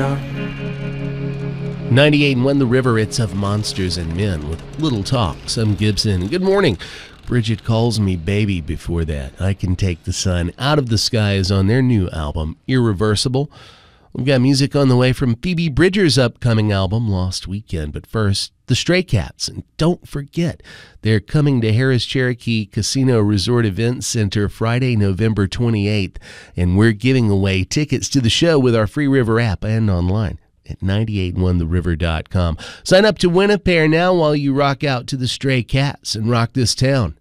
98.1 The River, it's of monsters and men with little talk. I'm Gibson. Good morning. Bridget Calls Me Baby before that. I Can Take the Sun Out of the Sky is on their new album, Irreversible. We've got music on the way from Phoebe Bridgers' upcoming album, Lost Weekend. But first, the Stray Cats. And don't forget, they're coming to Harris Cherokee Casino Resort Event Center Friday, November 28th. And we're giving away tickets to the show with our Free River app and online at 981theriver.com. Sign up to win a pair now while you rock out to the Stray Cats and rock this town.